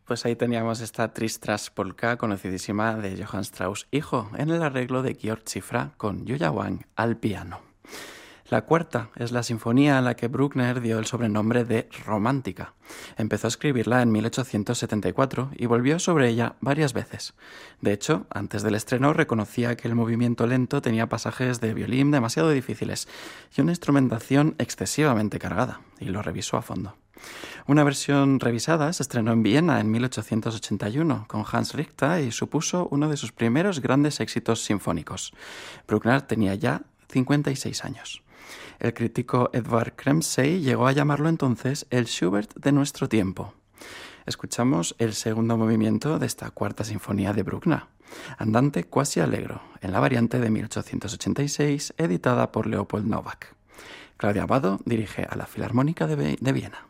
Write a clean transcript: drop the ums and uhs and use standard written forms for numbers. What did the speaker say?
Pues ahí teníamos esta Tristras Polka conocidísima de Johann Strauss hijo, en el arreglo de Georg Schifra con Yuya Wang al piano. La cuarta es la sinfonía a la que Bruckner dio el sobrenombre de Romántica. Empezó a escribirla en 1874 y volvió sobre ella varias veces. De hecho, antes del estreno reconocía que el movimiento lento tenía pasajes de violín demasiado difíciles y una instrumentación excesivamente cargada, y lo revisó a fondo. Una versión revisada se estrenó en Viena en 1881 con Hans Richter y supuso uno de sus primeros grandes éxitos sinfónicos. Bruckner tenía ya 56 años. El crítico Edvard Kremsey llegó a llamarlo entonces el Schubert de nuestro tiempo. Escuchamos el segundo movimiento de esta cuarta sinfonía de Bruckner, Andante quasi allegro, en la variante de 1886, editada por Leopold Novak. Claudia Abbado dirige a la Filarmónica de Viena.